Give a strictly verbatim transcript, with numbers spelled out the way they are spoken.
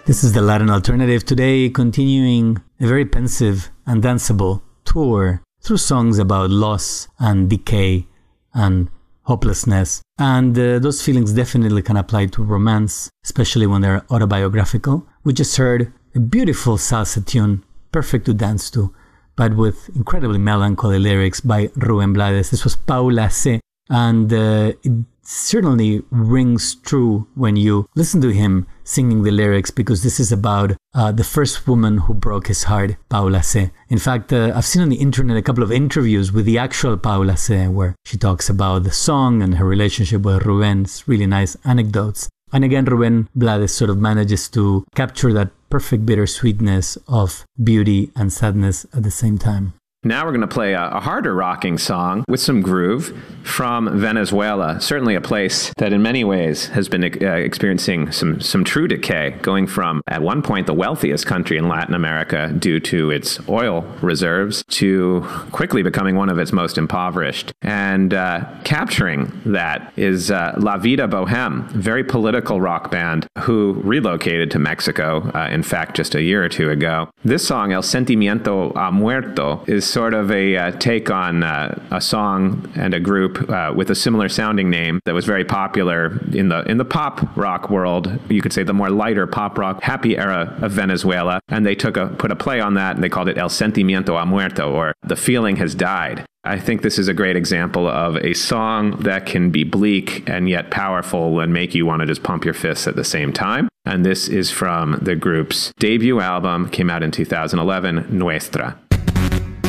This is the Latin Alternative, today continuing a very pensive and danceable tour through songs about loss and decay and hopelessness. And uh, those feelings definitely can apply to romance, especially when they're autobiographical. We just heard a beautiful salsa tune, perfect to dance to, but with incredibly melancholy lyrics by Rubén Blades. This was Paula C. And uh, it certainly rings true when you listen to him singing the lyrics, because this is about uh, the first woman who broke his heart, Paula C. In fact, uh, I've seen on the internet a couple of interviews with the actual Paula C, where she talks about the song and her relationship with Rubén. It's really nice anecdotes. And again, Rubén Blades sort of manages to capture that perfect bittersweetness of beauty and sadness at the same time. Now we're going to play a, a harder rocking song with some groove from Venezuela, certainly a place that in many ways has been uh, experiencing some, some true decay, going from at one point the wealthiest country in Latin America due to its oil reserves to quickly becoming one of its most impoverished. And uh, capturing that is uh, La Vida Boheme, a very political rock band who relocated to Mexico, uh, in fact, just a year or two ago. This song, El Sentimiento Ha Muerto, is sort of a uh, take on uh, a song and a group uh, with a similar sounding name that was very popular in the in the pop rock world. You could say the more lighter pop rock happy era of Venezuela, and they took a put a play on that and they called it El Sentimiento Ha Muerto, or The Feeling Has Died. I think this is a great example of a song that can be bleak and yet powerful and make you want to just pump your fists at the same time. And this is from the group's debut album, came out in two thousand eleven, Nuestra.